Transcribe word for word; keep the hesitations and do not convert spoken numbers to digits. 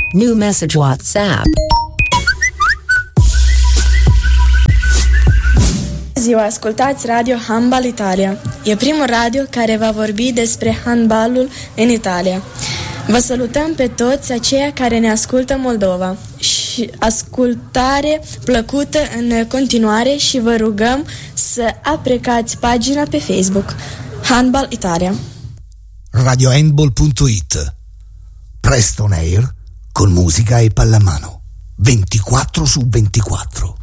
New message WhatsApp. Ziua, ascultați Radio Handbal Italia. E primul radio care va vorbi despre handbalul în Italia. Vă salutăm pe toți aceia care ne ascultă Moldova și ascultare plăcută în continuare și vă rugăm să aprecați pagina pe Facebook Handbal Italia. radio handball punto it. Presto on air con musica e pallamano ventiquattro su ventiquattro.